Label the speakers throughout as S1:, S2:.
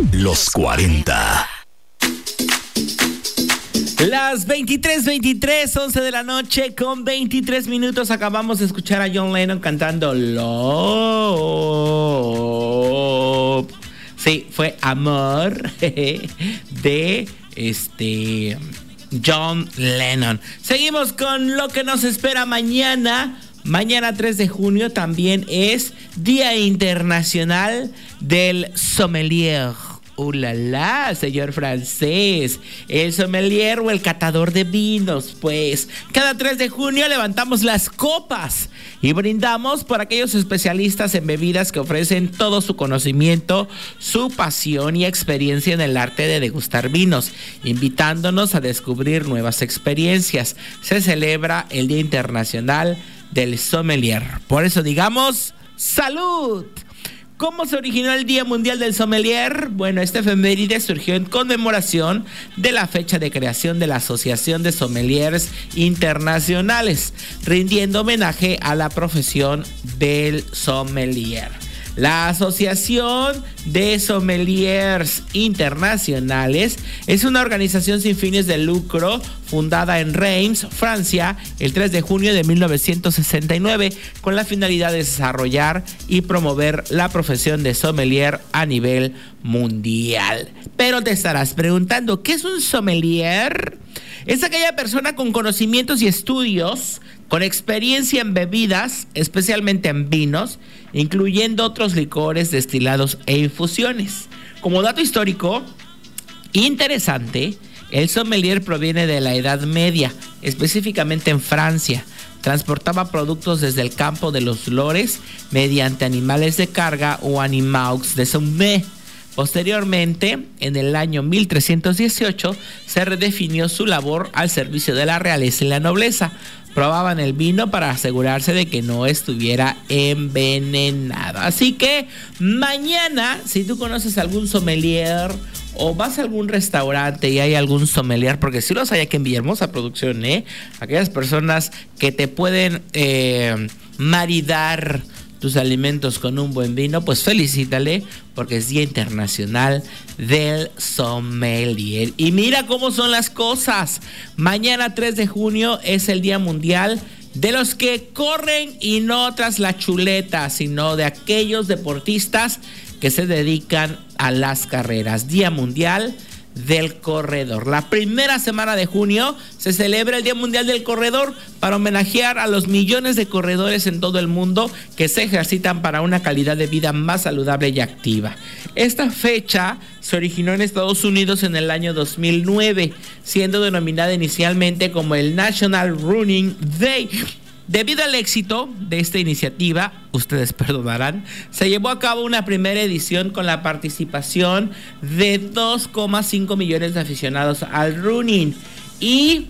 S1: Los 40.
S2: Las 23:23, 11 de la noche con 23 minutos. Acabamos de escuchar a John Lennon cantando Love. Sí, fue Amor de John Lennon. Seguimos con lo que nos espera mañana. Mañana 3 de junio también es Día Internacional del Sommelier. ¡Ulala, señor francés! El sommelier o el catador de vinos, pues. Cada 3 de junio levantamos las copas y brindamos por aquellos especialistas en bebidas que ofrecen todo su conocimiento, su pasión y experiencia en el arte de degustar vinos, invitándonos a descubrir nuevas experiencias. Se celebra el Día Internacional del Sommelier. Por eso digamos, ¡salud! ¿Cómo se originó el Día Mundial del Sommelier? Bueno, esta efeméride surgió en conmemoración de la fecha de creación de la Asociación de Sommeliers Internacionales, rindiendo homenaje a la profesión del sommelier. La Asociación de Sommeliers Internacionales es una organización sin fines de lucro fundada en Reims, Francia, el 3 de junio de 1969, con la finalidad de desarrollar y promover la profesión de sommelier a nivel mundial. Pero te estarás preguntando, ¿qué es un sommelier? Es aquella persona con conocimientos y estudios, con experiencia en bebidas, especialmente en vinos, incluyendo otros licores, destilados e infusiones. Como dato histórico interesante, el sommelier proviene de la Edad Media, específicamente en Francia. Transportaba productos desde el campo de los lores mediante animales de carga o animaux de sommelier. Posteriormente, en el año 1318, se redefinió su labor al servicio de la realeza y la nobleza. Probaban el vino para asegurarse de que no estuviera envenenado. Así que mañana, si tú conoces algún sommelier o vas a algún restaurante y hay algún sommelier, porque si los hay aquí en Villahermosa Producción, aquellas personas que te pueden maridar tus alimentos con un buen vino, pues felicítale, porque es Día Internacional del Sommelier. Y mira cómo son las cosas. Mañana 3 de junio es el Día Mundial de los que corren, y no tras la chuleta, sino de aquellos deportistas que se dedican a las carreras. Día Mundial del Corredor. La primera semana de junio se celebra el Día Mundial del Corredor para homenajear a los millones de corredores en todo el mundo que se ejercitan para una calidad de vida más saludable y activa. Esta fecha se originó en Estados Unidos en el año 2009, siendo denominada inicialmente como el National Running Day. Debido al éxito de esta iniciativa, ustedes perdonarán, se llevó a cabo una primera edición con la participación de 2,5 millones de aficionados al running y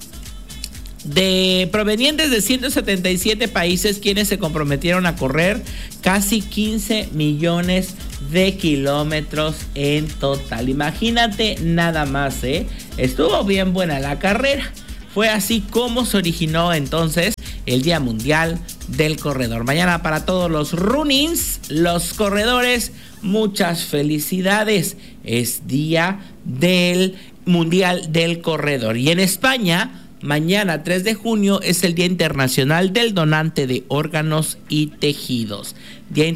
S2: provenientes de 177 países, quienes se comprometieron a correr casi 15 millones de kilómetros en total. Imagínate nada más, estuvo bien buena la carrera. Fue así como se originó entonces el Día Mundial del Corredor. Mañana para todos los runnings, los corredores, muchas felicidades. Es Día del Mundial del Corredor. Y en España, mañana 3 de junio es el Día Internacional del Donante de Órganos y Tejidos. Día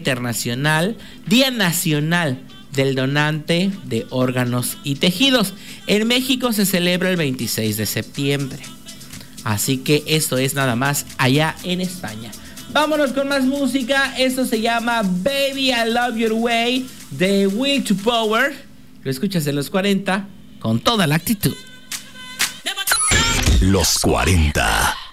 S2: Nacional del Donante de Órganos y Tejidos. En México se celebra el 26 de septiembre. Así que esto es nada más allá en España. Vámonos con más música. Esto se llama Baby I Love Your Way de Will to Power. Lo escuchas en los 40 con toda la actitud.
S1: Los 40.